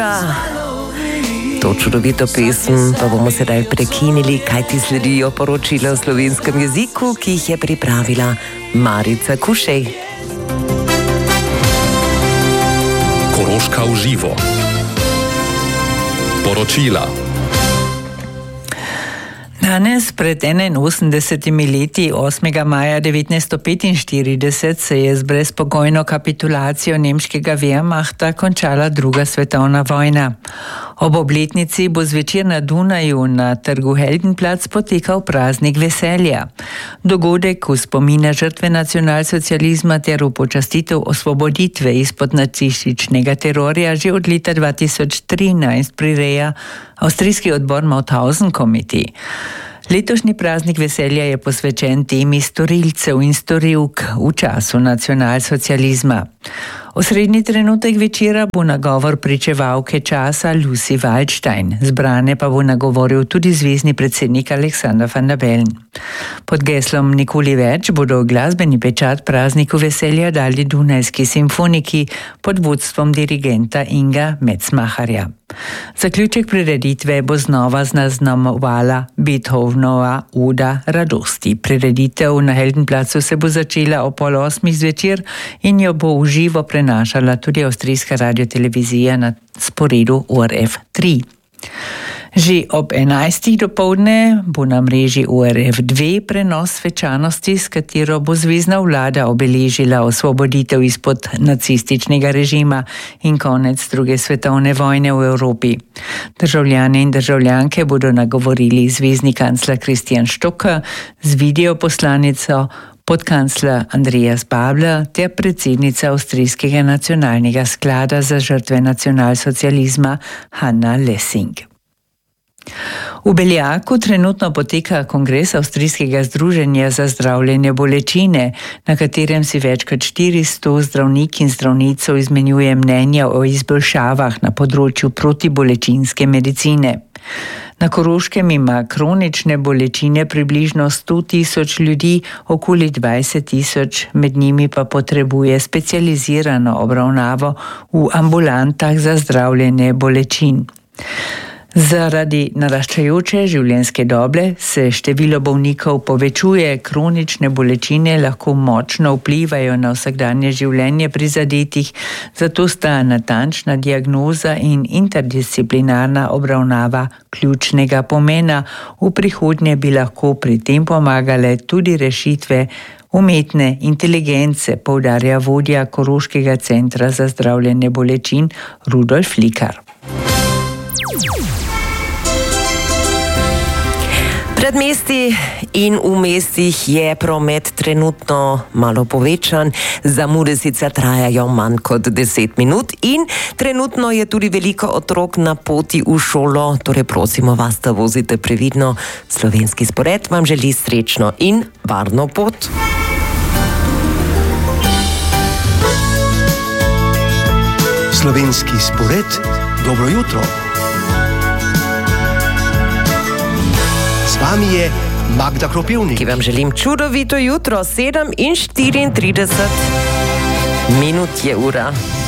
To čudovito pesem pa bomo sedaj prekinili, kajti sledijo poročila v slovenskem jeziku, ki jih je pripravila Marica Kušej. Koroška v živo. Poročila. Danes, pred 81 leti, 8. maja 1945, se je z brezpogojno kapitulacijo nemškega Wehrmachta končala druga svetovna vojna. Ob obletnici bo zvečer na Dunaju na trgu Heldenplatz potekal praznik veselja. Dogodek v spomin na žrtve nacionalsocializma ter v počastitev osvoboditve izpod nacističnega terorja že od leta 2013 prireja avstrijski odbor Mauthausen Committee. Letošnji praznik veselja je posvečen temi storilcev in storilk v času nacionalsocializma. Osrednji trenutek večera bo nagovor pričevalke časa Lucy Waldstein. Zbrane pa bo nagovoril tudi zvezni predsednik Alexander Van der Bellen. Pod geslom Nikoli več bodo glasbeni pečat prazniku veselja dali Dunajski simfoniki pod vodstvom dirigenta Inga Metzmacherja. Zaključek prireditve bo znova zaznamovala Beethovenova Oda radosti. Prireditev na Heldenplatzu se bo začela ob 7:30 zvečer in jo bo v živo prenašala tudi avstrijska radiotelevizija na sporedu ORF 3. Že ob 11. dopoldne bo na mreži ORF 2 prenos svečanosti, s katero bo zvezna vlada obeležila osvoboditev izpod nacističnega režima in konec druge svetovne vojne v Evropi. Državljane in državljanke bodo nagovorili zvezni kancler Christian Stocker z videoposlanico podkancler Andreas Babler ter predsednica Avstrijskega nacionalnega sklada za žrtve nacionalsocializma Hanna Lessing. V Beljaku trenutno poteka kongres Avstrijskega združenja za zdravljenje bolečine, na katerem si več kot 400 zdravnik in zdravnicev izmenjuje mnenja o izboljšavah na področju protibolečinske medicine. Na Koroškem ima kronične bolečine približno 100.000 ljudi, okoli 20.000 med njimi pa potrebuje specializirano obravnavo v ambulantah za zdravljenje bolečin. Zaradi naraščajoče življenjske dobe se število bolnikov povečuje, kronične bolečine lahko močno vplivajo na vsakdanje življenje prizadetih, zato sta natančna diagnoza in interdisciplinarna obravnava ključnega pomena. V prihodnje bi lahko pri tem pomagale tudi rešitve umetne inteligence, poudarja vodja Koroškega centra za zdravljenje bolečin Rudolf Likar. Pred mesti in v mestih je promet trenutno malo povečan, zamude sicer trajajo manj kot 10 minut in trenutno je tudi veliko otrok na poti v šolo, torej prosimo vas, da vozite previdno. Slovenski spored vam želi srečno in varno pot. Slovenski spored, dobro jutro. Z vami je Magda Kropivnik, ki vam želim čudovito jutro. 7:34 je ura.